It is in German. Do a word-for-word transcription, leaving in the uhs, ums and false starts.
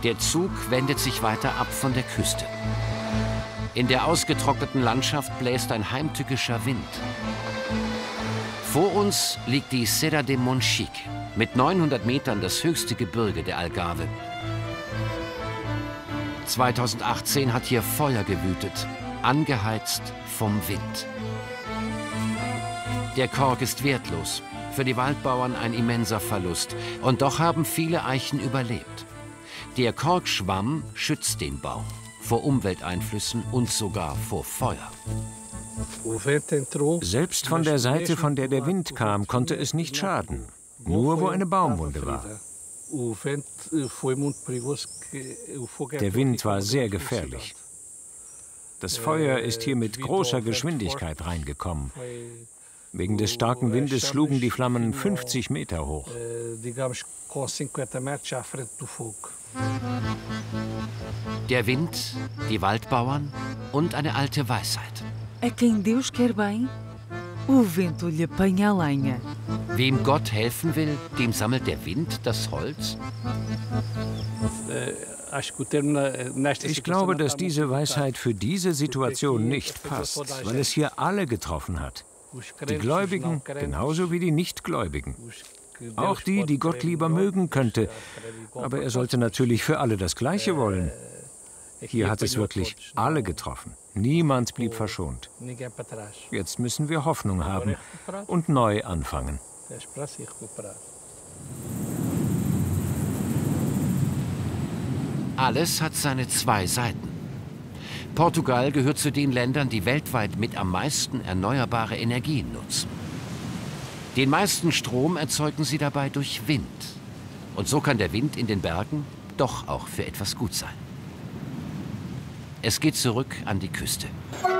Der Zug wendet sich weiter ab von der Küste. In der ausgetrockneten Landschaft bläst ein heimtückischer Wind. Vor uns liegt die Serra de Monchique, mit neunhundert Metern das höchste Gebirge der Algarve. zweitausendachtzehn hat hier Feuer gewütet, angeheizt vom Wind. Der Kork ist wertlos, für die Waldbauern ein immenser Verlust. Und doch haben viele Eichen überlebt. Der Korkschwamm schützt den Baum vor Umwelteinflüssen und sogar vor Feuer. Selbst von der Seite, von der der Wind kam, konnte es nicht schaden. Nur wo eine Baumwunde war. Der Wind war sehr gefährlich. Das Feuer ist hier mit großer Geschwindigkeit reingekommen. Wegen des starken Windes schlugen die Flammen fünfzig Meter hoch. Der Wind, die Waldbauern und eine alte Weisheit. A quem Deus quer bem, o vento lhe apanha a lenha. Wem Gott helfen will, dem sammelt der Wind das Holz? Ich glaube, dass diese Weisheit für diese Situation nicht passt, weil es hier alle getroffen hat. Die Gläubigen genauso wie die Nichtgläubigen. Auch die, die Gott lieber mögen könnte. Aber er sollte natürlich für alle das Gleiche wollen. Hier hat es wirklich alle getroffen. Niemand blieb verschont. Jetzt müssen wir Hoffnung haben und neu anfangen. Alles hat seine zwei Seiten. Portugal gehört zu den Ländern, die weltweit mit am meisten erneuerbare Energien nutzen. Den meisten Strom erzeugen sie dabei durch Wind. Und so kann der Wind in den Bergen doch auch für etwas gut sein. Es geht zurück an die Küste.